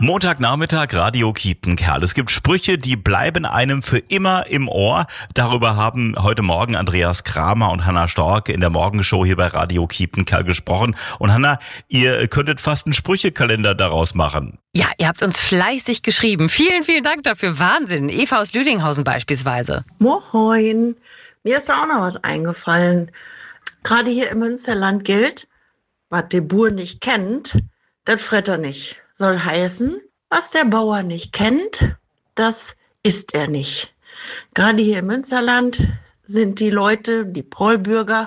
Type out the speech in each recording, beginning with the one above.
Montagnachmittag, Radio Kiepenkerl. Es gibt Sprüche, die bleiben einem für immer im Ohr. Darüber haben heute Morgen Andreas Kramer und Hanna Stork in der Morgenshow hier bei Radio Kiepenkerl gesprochen. Und Hanna, ihr könntet fast einen Sprüchekalender daraus machen. Ja, ihr habt uns fleißig geschrieben. Vielen, vielen Dank dafür. Wahnsinn. Eva aus Lüdinghausen beispielsweise. Moin. Mir ist da auch noch was eingefallen. Gerade hier im Münsterland gilt, was der Bauer nicht kennt, das fret er nicht. Soll heißen, was der Bauer nicht kennt, das isst er nicht. Gerade hier im Münsterland sind die Leute, die Polbürger,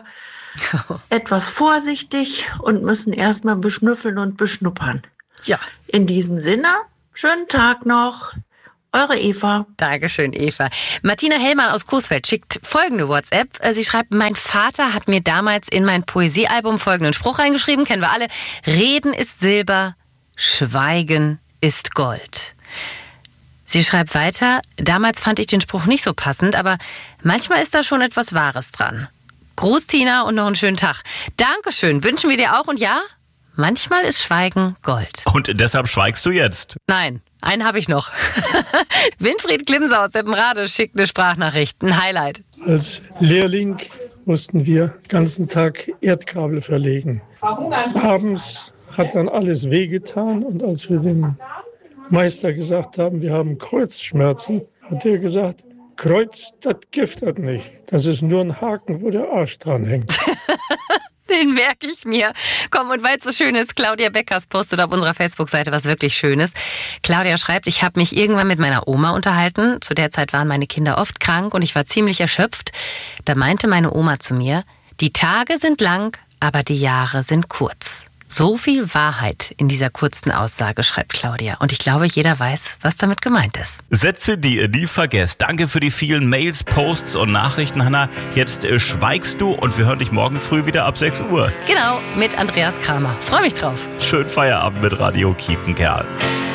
etwas vorsichtig und müssen erstmal beschnüffeln und beschnuppern. Ja. In diesem Sinne, schönen Tag noch. Eure Eva. Dankeschön, Eva. Martina Hellmann aus Coesfeld schickt folgende WhatsApp. Sie schreibt, mein Vater hat mir damals in mein Poesiealbum folgenden Spruch reingeschrieben, kennen wir alle. Reden ist Silber, Schweigen ist Gold. Sie schreibt weiter, damals fand ich den Spruch nicht so passend, aber manchmal ist da schon etwas Wahres dran. Gruß Tina und noch einen schönen Tag. Dankeschön, wünschen wir dir auch und ja, manchmal ist Schweigen Gold. Und deshalb schweigst du jetzt? Nein, einen habe ich noch. Winfried Klimser aus Seppenrade schickt eine Sprachnachricht, ein Highlight. Als Lehrling mussten wir den ganzen Tag Erdkabel verlegen. Abends hat dann alles wehgetan und als wir dem Meister gesagt haben, wir haben Kreuzschmerzen, hat er gesagt, Kreuz, das giftet nicht. Das ist nur ein Haken, wo der Arsch dran hängt. Den merke ich mir. Komm, und weil es so schön ist, Claudia Beckers postet auf unserer Facebook-Seite was wirklich Schönes. Claudia schreibt, ich habe mich irgendwann mit meiner Oma unterhalten. Zu der Zeit waren meine Kinder oft krank und ich war ziemlich erschöpft. Da meinte meine Oma zu mir, die Tage sind lang, aber die Jahre sind kurz. So viel Wahrheit in dieser kurzen Aussage, schreibt Claudia. Und ich glaube, jeder weiß, was damit gemeint ist. Sätze, die ihr nie vergesst. Danke für die vielen Mails, Posts und Nachrichten, Hanna. Jetzt schweigst du und wir hören dich morgen früh wieder ab 6 Uhr. Genau, mit Andreas Kramer. Freue mich drauf. Schönen Feierabend mit Radio Kiepenkerl.